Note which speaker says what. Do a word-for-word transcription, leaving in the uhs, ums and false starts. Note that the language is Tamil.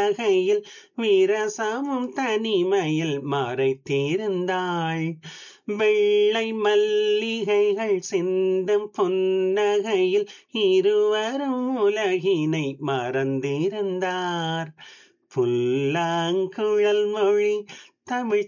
Speaker 1: புன்னகையில் விரசமும் தனிமையில் மறைத்திருந்தாள். வெள்ளை மல்லிகைகள் சிந்தும் புன்னகையில் இருவரும் உலகினை மறந்திருந்தார். புல்லாங்குழல் மொழி தமிழ்